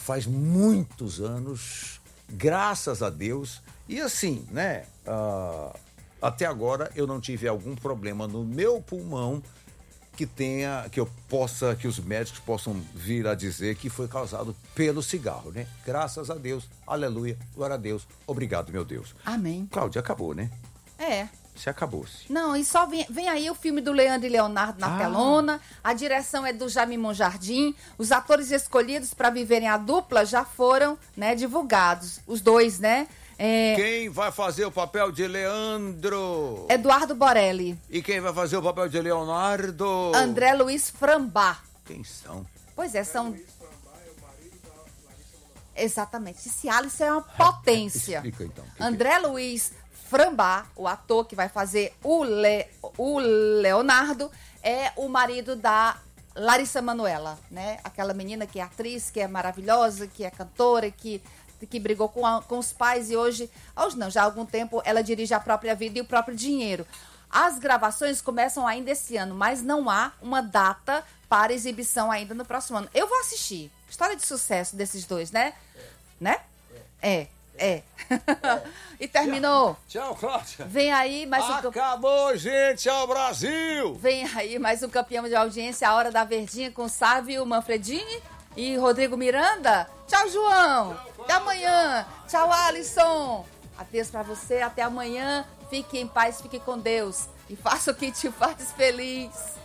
faz muitos anos, graças a Deus. E assim, né? Até agora eu não tive algum problema no meu pulmão que os médicos possam vir a dizer que foi causado pelo cigarro, né? Graças a Deus, aleluia, glória a Deus, obrigado, meu Deus. Amém. Cláudia, acabou, né? É. Se acabou-se. Não, e só vem aí o filme do Leandro e Leonardo na telona, a direção é do Jamil Monjardim, os atores escolhidos para viverem a dupla já foram, né, divulgados, os dois, né? Quem vai fazer o papel de Leandro? Eduardo Borelli. E quem vai fazer o papel de Leonardo? André Luiz Frambá. Quem são? Pois é, são... Exatamente. Esse Alisson é uma potência. Explica então. André Luiz Frambá, o ator que vai fazer o Leonardo, é o marido da Larissa Manoela, né? Aquela menina que é atriz, que é maravilhosa, que é cantora, que brigou com os pais e hoje não, já há algum tempo ela dirige a própria vida e o próprio dinheiro. As gravações começam ainda esse ano, mas não há uma data para exibição ainda no próximo ano. Eu vou assistir. História de sucesso desses dois, né? Né? É. E terminou. Tchau, Cláudia. Vem aí mais um... Acabou, gente. Tchau, Brasil. Vem aí mais um campeão de audiência, a Hora da Verdinha com Sávio Manfredini e Rodrigo Miranda. Tchau, João. Tchau, até amanhã. Tchau, Alisson. Adeus pra você. Até amanhã. Fique em paz, fique com Deus. E faça o que te faz feliz.